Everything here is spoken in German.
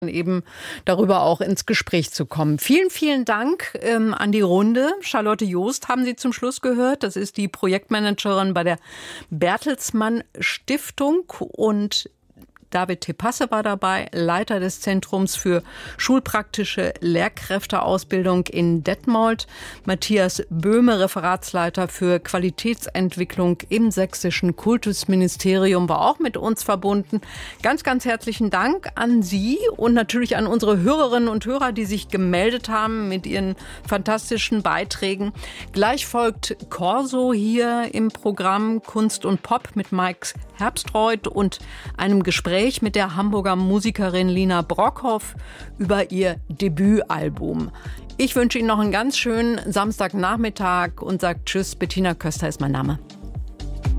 eben darüber auch ins Gespräch zu kommen. Vielen, vielen Dank an die Runde. Charlotte Joost haben Sie zum Schluss gehört. Das ist die Projektmanagerin bei der Bertelsmann Stiftung, und David Tepasse war dabei, Leiter des Zentrums für schulpraktische Lehrkräfteausbildung in Detmold. Matthias Böhme, Referatsleiter für Qualitätsentwicklung im sächsischen Kultusministerium, war auch mit uns verbunden. Ganz, ganz herzlichen Dank an Sie und natürlich an unsere Hörerinnen und Hörer, die sich gemeldet haben mit ihren fantastischen Beiträgen. Gleich folgt Corso hier im Programm Kunst und Pop mit Mike Herbstreuth und einem Gespräch mit der Hamburger Musikerin Lina Brockhoff über ihr Debütalbum. Ich wünsche Ihnen noch einen ganz schönen Samstagnachmittag und sage Tschüss. Bettina Köster ist mein Name.